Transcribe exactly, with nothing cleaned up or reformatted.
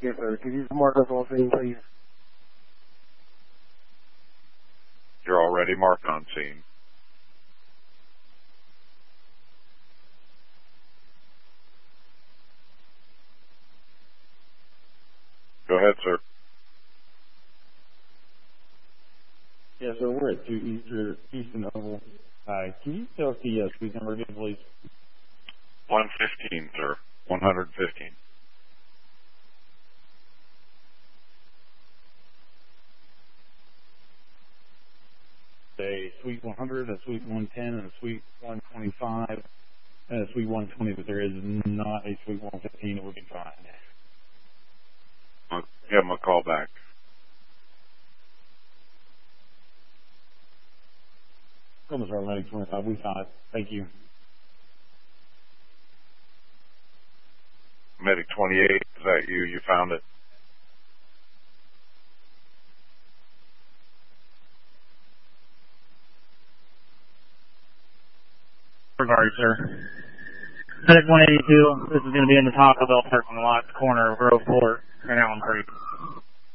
Yes, sir. Could you mark us on scene, please? You're already marked on scene. Go ahead, sir. Yes, sir. We're at two Easter, Houston Oval. Uh, can you tell us the uh, suite number again, please? one fifteen, sir. one fifteen. A suite one hundred, a suite one ten, and a suite one twenty-five, and a suite one twenty, but there is not a suite one fifteen that we can find. I'll give him a call back. Almost our Atlantic twenty-five. We found it. Thank you. Medic twenty-eight, is that you? You found it? Regarding, sir. Medic one eighty-two, this is going to be in the Taco Bell parking lot, corner of Grove Court and Allen Creek.